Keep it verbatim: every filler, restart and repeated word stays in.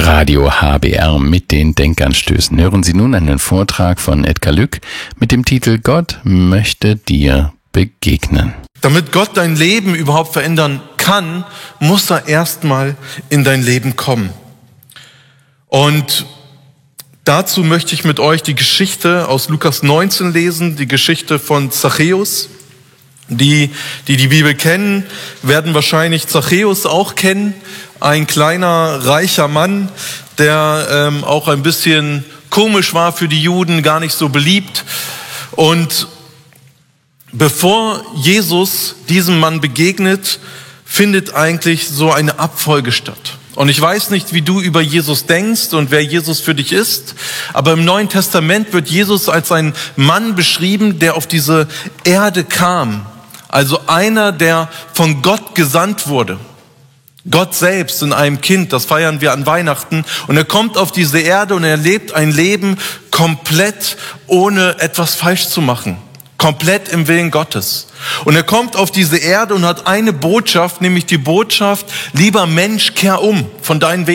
Radio H B R mit den Denkanstößen. Hören Sie nun einen Vortrag von Edgar Lück mit dem Titel Gott möchte dir begegnen. Damit Gott dein Leben überhaupt verändern kann, muss er erstmal in dein Leben kommen. Und dazu möchte ich mit euch die Geschichte aus Lukas neunzehn lesen, die Geschichte von Zachäus. Die, die die Bibel kennen, werden wahrscheinlich Zachäus auch kennen. Ein kleiner, reicher Mann, der ähm, auch ein bisschen komisch war für die Juden, gar nicht so beliebt. Und bevor Jesus diesem Mann begegnet, findet eigentlich so eine Abfolge statt. Und ich weiß nicht, wie du über Jesus denkst und wer Jesus für dich ist, aber im Neuen Testament wird Jesus als ein Mann beschrieben, der auf diese Erde kam. Also einer, der von Gott gesandt wurde. Gott selbst in einem Kind, das feiern wir an Weihnachten. Und er kommt auf diese Erde und er lebt ein Leben komplett ohne etwas falsch zu machen. Komplett im Willen Gottes. Und er kommt auf diese Erde und hat eine Botschaft, nämlich die Botschaft, lieber Mensch, kehr um von deinen Wegen.